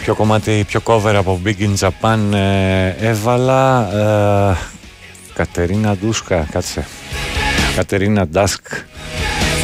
Ποιο κομμάτι, ποιο cover από Big in Japan έβαλα? Κατερίνα Ντούσκα, κάτσε. Κατερίνα Ντάσκ.